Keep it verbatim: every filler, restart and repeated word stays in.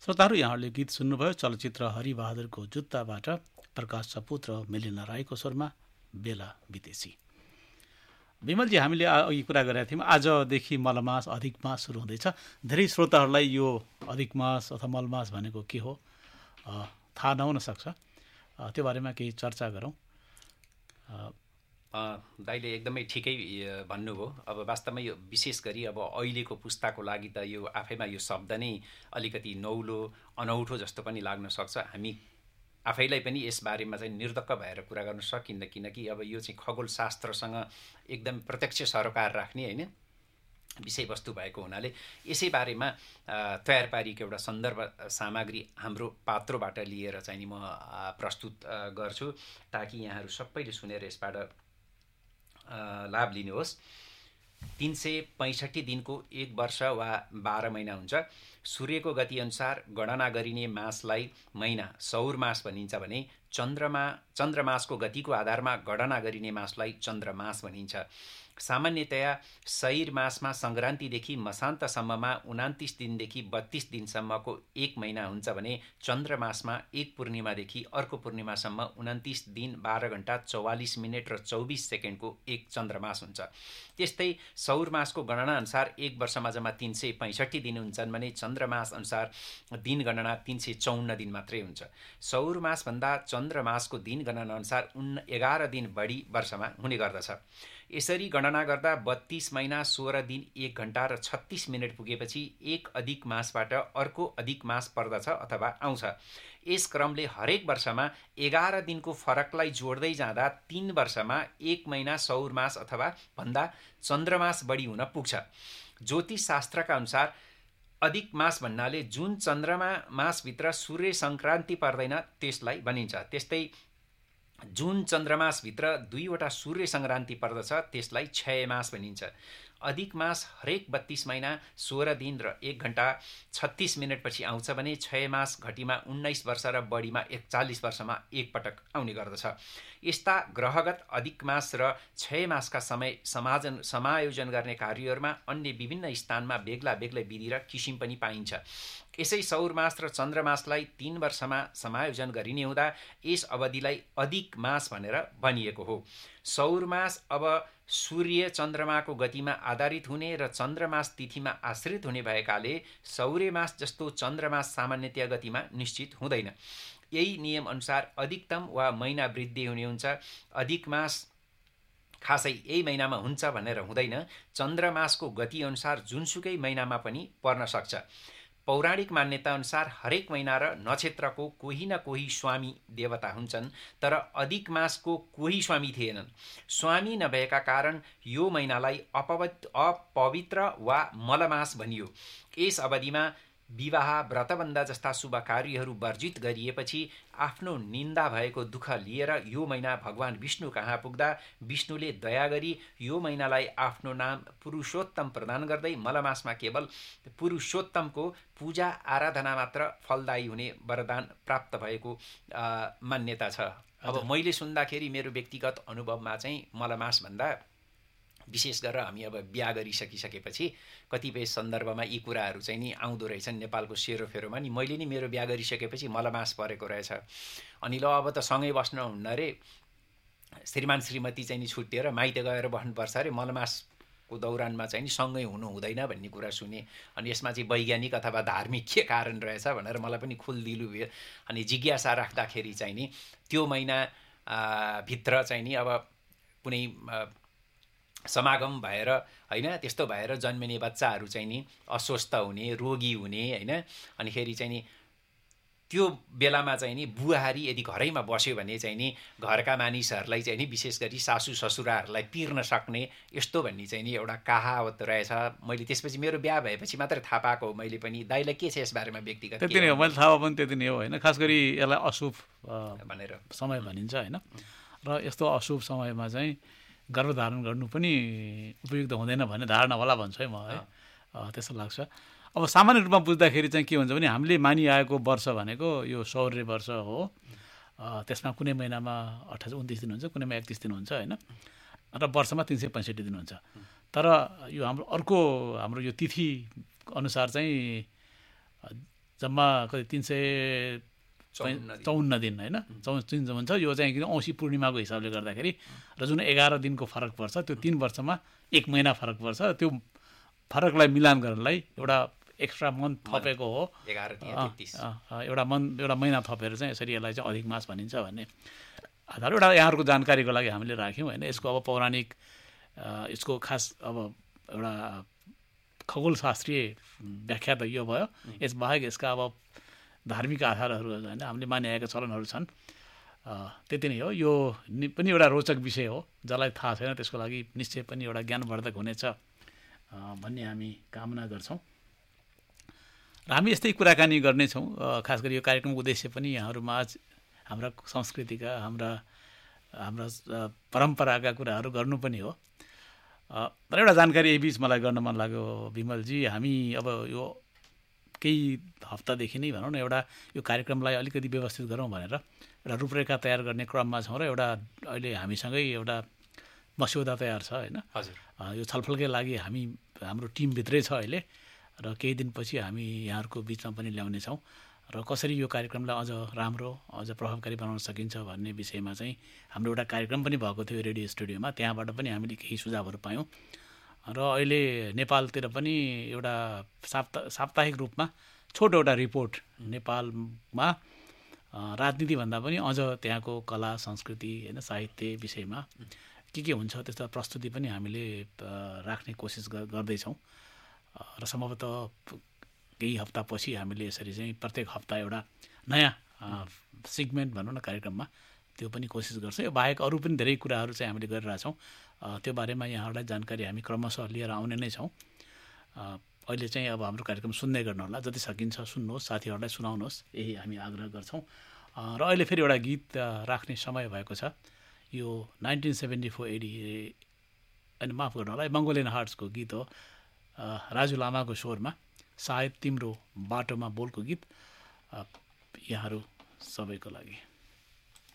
श्रोताहरू, यहाँहरूले गीत सुन्नुभयो चलचित्र हरिबहादुरको जुत्ताबाट प्रकाश सपुत र मेलिना राईको स्वरमा बेला विदेशी। विमलजी, हामीले अघि कुरा गरेका थियौँ आजदेखि मलमास अधिक मास सुरु हुँदैछ। धेरै श्रोताहरूलाई यो अधिक मास अथवा मलमास भनेको के हो थाहा नहुन सक्छ, त्यो बारेमा केही चर्चा गरौँ। दाइले एकदमै ठिकै भन्नुभयो। अब वास्तवमा यो विशेष गरी अब अहिलेको पुस्ताको लागि त यो आफैमा यो शब्द नै अलिकति नौलो अनौठो जस्तो पनि लाग्न सक्छ। हामी आफैलाई पनि यसबारेमा चाहिँ निर्धक्क भएर कुरा गर्न सकिन्न, किनकि अब यो चाहिँ खगोल शास्त्रसँग एकदम प्रत्यक्ष सरोकार राख्ने होइन विषयवस्तु भएको हुनाले यसै बारेमा तयार पारिएको एउटा सन्दर्भ सामग्री हाम्रो पात्रोबाट लिएर चाहिँ नि म प्रस्तुत गर्छु, ताकि यहाँहरू सबैले सुनेर यसबाट लाभ लिनुहोस्। तीन सय पैँसठी दिनको एक वर्ष वा बाह्र महिना हुन्छ। सूर्यको गति अनुसार गणना गरिने मासलाई महिना सौर मास भनिन्छ भने चन्द्रमा चन्द्रमासको गतिको आधारमा गणना गरिने मासलाई चन्द्रमास भनिन्छ। सामान्यतया सैर मासमा सङ्क्रान्तिदेखि मसान्तसम्ममा उनान्तिस दिनदेखि बत्तीस दिनसम्मको एक महिना हुन्छ भने चन्द्रमासमा एक पूर्णिमादेखि अर्को पूर्णिमासम्म उनान्तिस दिन बाह्र घन्टा चौवालिस मिनट र चौबिस सेकेन्डको एक चन्द्रमास हुन्छ। त्यस्तै सौर मासको गणना अनुसार एक वर्षमा जम्मा तीन सय पैँसठी दिन हुन्छन् भने चन्द्रमास अनुसार दिन गणना तीन सय चौन्न दिन मात्रै हुन्छ। सौर मासभन्दा चन्द्रमासको दिन गणना अनुसार उन् एघार दिन बढी वर्षमा हुने गर्दछ। यसरी गणना गर्दा बत्तीस महिना सोह्र दिन एक घन्टा र छत्तीस मिनट पुगेपछि एक अधिक मासबाट अर्को अधिक मास पर्दछ अथवा आउँछ। यस क्रमले हरेक वर्षमा एघार दिनको फरकलाई जोड्दै जाँदा तीन वर्षमा एक महिना सौर मास अथवा भन्दा चन्द्रमास बढी हुन पुग्छ। ज्योतिष शास्त्रका अनुसार अधिक मास भन्नाले जुन चन्द्रमा मासभित्र सूर्य सङ्क्रान्ति पर्दैन त्यसलाई भनिन्छ। त्यस्तै जुन चन्द्रमासभित्र दुईवटा सूर्य सङ्क्रान्ति पर्दछ त्यसलाई क्षय मास भनिन्छ। अधिक मास हरेक बत्तीस महिना सोह्र दिन र एक घन्टा छत्तीस मिनटपछि आउँछ भने क्षय मास घटीमा उन्नाइस वर्ष र बढीमा एकचालिस वर्षमा एकपटक आउने गर्दछ। यस्ता ग्रहगत अधिक मास र क्षय मासका समय समाजन समायोजन गर्ने कार्यहरूमा अन्य विभिन्न स्थानमा बेग्ला बेग्लै विधि र किसिम पनि पाइन्छ। यसै सौर मास र चन्द्रमासलाई तीन वर्षमा समायोजन गरिने हुँदा यस अवधिलाई अधिक मास भनेर भनिएको हो। सौर मास अब सूर्य चन्द्रमाको गतिमा आधारित हुने र चन्द्रमास तिथिमा आश्रित हुने भएकाले सौर्य मास जस्तो चन्द्रमास सामान्यतया गतिमा निश्चित हुँदैन। यही नियम अनुसार अधिकतम वा महिना वृद्धि हुने हुन्छ। अधिक मास खासै यही महिनामा हुन्छ भनेर हुँदैन। चन्द्रमासको गति अनुसार जुनसुकै महिनामा पनि पर्न सक्छ। पौराणिक मान्यता अनुसार हरेक महिना र नक्षत्रको कोही न कोही स्वामी देवता हुन्छन्, तर अधिक मासको कोही स्वामी थिएनन्। स्वामी नभएका कारण यो महिनालाई अपवित्र अपवित्र वा मलमास भनियो। यस अवधिमा विवाह व्रतबन्ध जस्ता शुभ कार्यहरू वर्जित गरिएपछि आफ्नो निन्दा भएको दुःख लिएर यो महिना भगवान विष्णु कहाँ पुग्दा विष्णुले दया गरी यो महिनालाई आफ्नो नाम पुरुषोत्तम प्रदान गर्दै मलमासमा केवल पुरुषोत्तमको पूजा आराधना मात्र फलदायी हुने वरदान प्राप्त भएको मान्यता छ। अब मैले सुन्दाखेरि मेरो व्यक्तिगत अनुभवमा चाहिँ मलमास भन्दा विशेष गरेर हामी अब बिहा गरिसकिसकेपछि कतिपय सन्दर्भमा यी कुराहरू चाहिँ नि आउँदो रहेछन्। नेपालको सेरोफेरोमा नि मैले नि मेरो बिहा गरिसकेपछि मलमास परेको रहेछ। अनि ल अब त सँगै बस्नुहुन्न अरे, श्रीमान श्रीमती चाहिँ नि छुट्टिएर माइती गएर बस्नुपर्छ अरे, मलमासको दौरानमा चाहिँ नि सँगै हुनु हुँदैन भन्ने कुरा सुने। अनि यसमा चाहिँ वैज्ञानिक अथवा धार्मिक के कारण रहेछ भनेर मलाई पनि खुलदिलु भयो। अनि जिज्ञासा राख्दाखेरि चाहिँ नि त्यो महिना भित्र चाहिँ नि अब कुनै समागम भएर होइन त्यस्तो भएर जन्मिने बच्चाहरू चाहिँ नि अस्वस्थ हुने, रोगी हुने होइन। अनिखेरि चाहिँ नि त्यो बेलामा चाहिँ नि बुहारी यदि घरैमा बस्यो भने चाहिँ नि घरका मानिसहरूलाई चाहिँ नि विशेष गरी सासू ससुराहरूलाई पिर्न सक्ने यस्तो भन्ने चाहिँ नि एउटा कहावत रहेछ। मैले त्यसपछि मेरो बिहा भएपछि मात्रै थाहा पाएको हो मैले पनि। दाइलाई के छ यसबारेमा व्यक्तिगत? त्यति नै हो, मैले थाहा पनि त्यति नै हो होइन। खास गरी यसलाई अशुभ भनेर समय भनिन्छ होइन। र यस्तो अशुभ समयमा चाहिँ गर्भधारण गर्नु पनि उपयुक्त हुँदैन भन्ने धारणा होला भन्छु है म है, त्यस्तो लाग्छ। अब सामान्य रूपमा बुझ्दाखेरि चाहिँ के हुन्छ भने हामीले मानिआएको वर्ष भनेको यो सौर्य वर्ष हो। त्यसमा कुनै महिनामा अठाइस उन्तिस दिन हुन्छ, कुनैमा एकतिस दिन हुन्छ होइन। र वर्षमा तिन सय पैँसठी दिन हुन्छ। तर यो हाम्रो अर्को हाम्रो यो तिथि अनुसार चाहिँ जम्मा कति तिन सय चौन्न दिन होइन चौ तिन हुन्छ यो चाहिँ किन औँसी पूर्णिमाको हिसाबले गर्दाखेरि र जुन एघार दिनको फरक पर्छ त्यो तिन वर्षमा एक महिना फरक पर्छ त्यो फरकलाई मिलान गर्नलाई एउटा एक्स्ट्रा मन्थ थपेको हो एउटा मन्थ एउटा महिना थपेर चाहिँ यसरी यसलाई चाहिँ अधिक मास भनिन्छ भन्ने आधार एउटा यहाँहरूको जानकारीको लागि हामीले राख्यौँ होइन। यसको अब पौराणिक यसको खास अब एउटा खगोलशास्त्रीय व्याख्या त यो भयो। यसबाहेक यसका अब धार्मिक आधारहरू होइन हामीले मानिआएका चलनहरू छन्। त्यति नै हो। यो पनि एउटा रोचक विषय हो। जसलाई थाहा छैन त्यसको लागि निश्चय पनि एउटा ज्ञानवर्धक हुनेछ भन्ने हामी कामना गर्छौँ र हामी यस्तै कुराकानी गर्नेछौँ। खास गरी यो कार्यक्रमको उद्देश्य पनि यहाँहरूमाझ हाम्रा संस्कृतिका हाम्रा हाम्रा परम्पराका कुराहरू गर्नु पनि हो। तर एउटा जानकारी यही बिच मलाई गर्न मन लाग्यो विमलजी, हामी अब यो केही हप्तादेखि नै भनौँ न एउटा यो कार्यक्रमलाई अलिकति व्यवस्थित गरौँ भनेर एउटा रूपरेखा तयार गर्ने क्रममा छौँ र एउटा अहिले हामीसँगै एउटा मस्यौदा तयार छ होइन। हजुर, यो छलफलकै लागि हामी हाम्रो टिमभित्रै छ अहिले र केही दिनपछि हामी यहाँहरूको बिचमा पनि ल्याउनेछौँ र कसरी यो कार्यक्रमलाई अझ राम्रो अझ प्रभावकारी बनाउन सकिन्छ भन्ने विषयमा चाहिँ हाम्रो एउटा कार्यक्रम पनि भएको थियो रेडियो स्टुडियोमा। त्यहाँबाट पनि हामीले केही सुझावहरू पायौँ र अहिले नेपालतिर पनि एउटा साप्ता साप्ताहिक रूपमा छोटो एउटा रिपोर्ट नेपालमा राजनीतिभन्दा पनि अझ त्यहाँको कला संस्कृति होइन साहित्य विषयमा के के हुन्छ त्यस्ता प्रस्तुति पनि हामीले राख्ने कोसिस गर्दैछौँ र सम्भवतः केही हप्तापछि हामीले यसरी चाहिँ प्रत्येक हप्ता एउटा नयाँ सिगमेन्ट भनौँ न कार्यक्रममा त्यो पनि कोसिस गर्छौँ। यो बाहेक अरू पनि धेरै कुराहरू चाहिँ हामीले गरिरहेछौँ। त्यो बारेमा यहाँहरूलाई जानकारी हामी क्रमशः लिएर आउने नै छौँ। अहिले चाहिँ अब हाम्रो कार्यक्रम सुन्दै गर्नुहोला, जति सकिन्छ सुन्नुहोस्, साथीहरूलाई सुनाउनुहोस्, यही हामी आग्रह गर्छौँ। र अहिले फेरि एउटा गीत राख्ने समय भएको छ। यो नाइन्टिन सेभेन्टी फोर एडी अनि माफ गर्नु होला मङ्गोलियन हार्ट्सको गीत हो। राजु लामाको स्वरमा सायद तिम्रो बाटोमा बोलको गीत यहाँहरू सबैको लागि।